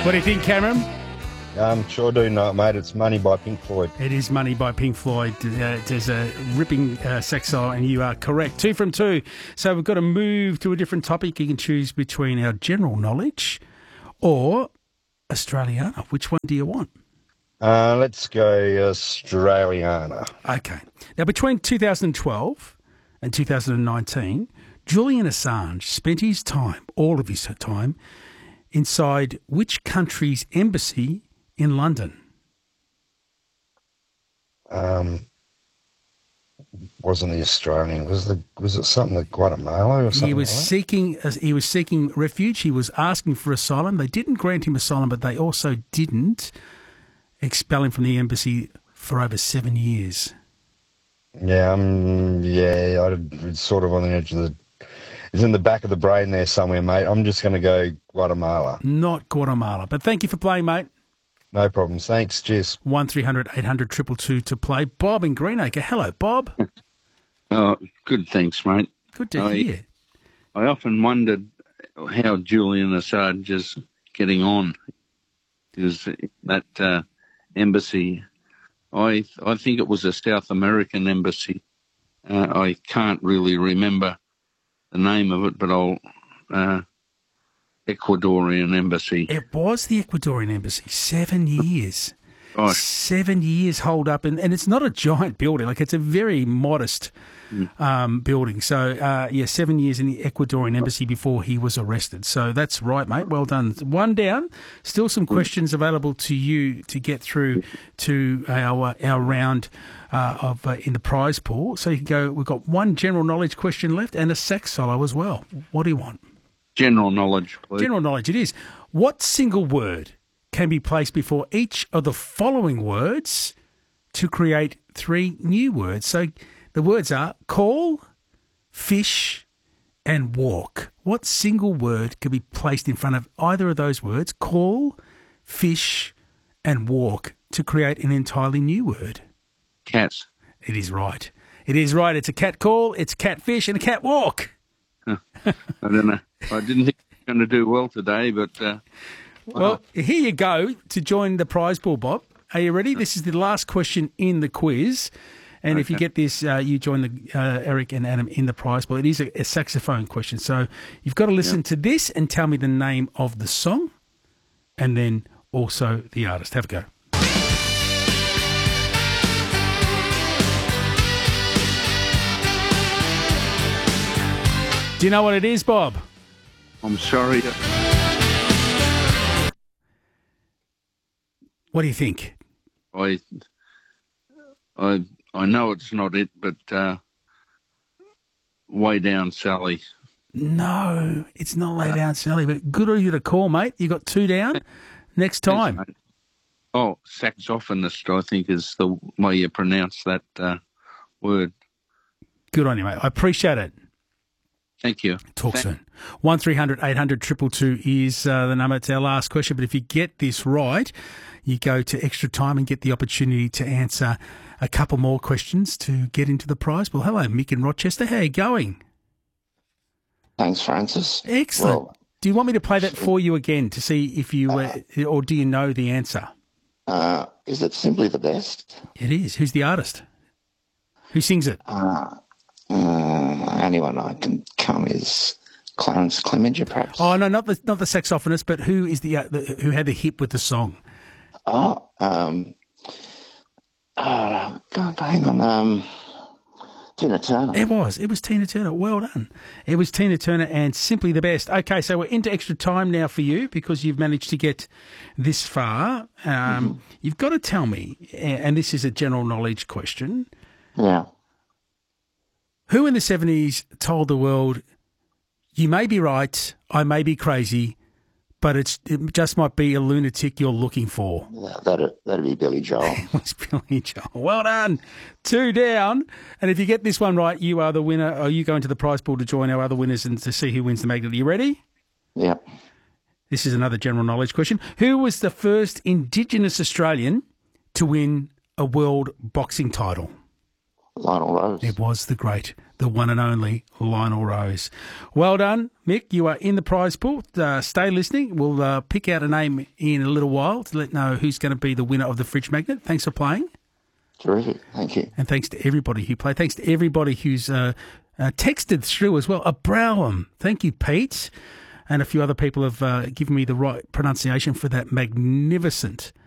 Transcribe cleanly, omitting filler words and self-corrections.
What do you think, Cameron? Sure do not, mate. It's Money by Pink Floyd. It is Money by Pink Floyd. There's a ripping sax solo, and you are correct. 2 from 2. So we've got to move to a different topic. You can choose between our general knowledge or Australiana. Which one do you want? Let's go Australiana. Okay. Now, between 2012 and 2019, Julian Assange spent his time, all of his time, inside which country's embassy in London? Wasn't the Australian? Was it something like Guatemala or something? He was seeking refuge. He was asking for asylum. They didn't grant him asylum, but they also didn't expel him from the embassy for over 7 years. Yeah, it's sort of on the edge of the. It's in the back of the brain there somewhere, mate. I'm just going to go Guatemala. Not Guatemala, but thank you for playing, mate. No problems. Thanks. Cheers. 1300 800 222 to play. Bob in Greenacre. Hello, Bob. Oh, good. Thanks, mate. Good to hear. I often wondered how Julian Assange is getting on. Because that embassy, I think it was a South American embassy. I can't really remember the name of it, but Ecuadorian embassy. It was the Ecuadorian embassy. 7 years. Gosh. 7 years holed up. And it's not a giant building. Like, it's a very modest building. So, 7 years in the Ecuadorian embassy before he was arrested. So that's right, mate. Well done. 1 down. Still some questions available to you to get through to our round in the prize pool. So you can go, we've got one general knowledge question left and a sax solo as well. What do you want? General knowledge, please. General knowledge it is. What single word can be placed before each of the following words to create 3 new words? So the words are call, fish, and walk. What single word could be placed in front of either of those words, call, fish, and walk, to create an entirely new word? Cats. It is right. It is right. It's a cat call, it's cat fish, and a cat walk. I don't know. I didn't think I was going to do well today, but... Well, here you go to join the prize pool, Bob. Are you ready? This is the last question in the quiz. And if you get this, you join Eric and Adam in the prize pool. It is a saxophone question. So you've got to listen to this and tell me the name of the song and then also the artist. Have a go. Do you know what it is, Bob? I'm sorry. What do you think? I know it's not it, but Way Down Sally. No, it's not Way Down Sally, but good of you to call, mate. You got 2 down. Next time. Yes, saxophonist, I think, is the way you pronounce that word. Good on you, mate. I appreciate it. Thank you. Talk soon. 1300 800 222 is the number. It's our last question. But if you get this right, you go to extra time and get the opportunity to answer a couple more questions to get into the prize. Well, hello, Mick in Rochester. How are you going? Thanks, Francis. Excellent. Well, do you want me to play that for you again to see if you, or do you know the answer? Is it Simply the Best? It is. Who's the artist? Who sings it? Anyone I can come is Clarence Clemenger, perhaps. Oh no, not the saxophonist, but who is the who had the hit with the song? God, hang on. Tina Turner. It was Tina Turner. Well done. It was Tina Turner and Simply the Best. Okay, so we're into extra time now for you because you've managed to get this far. You've got to tell me, and this is a general knowledge question. Yeah. Who in the 70s told the world, you may be right, I may be crazy, but it just might be a lunatic you're looking for? That'd be Billy Joel. It was Billy Joel. Well done. 2 down. And if you get this one right, you are the winner. Or you go into the prize pool to join our other winners and to see who wins the magnet. Are you ready? Yep. This is another general knowledge question. Who was the first Indigenous Australian to win a world boxing title? Lionel Rose. It was the great the one and only Lionel Rose. Well done, Mick. You are in the prize pool. Stay listening. We'll pick out a name in a little while to let know who's going to be the winner of the fridge magnet. Thanks for playing. Terrific. Thank you. And thanks to everybody who played. Thanks to everybody who's texted through as well. Abraham. Thank you, Pete. And a few other people have given me the right pronunciation for that magnificent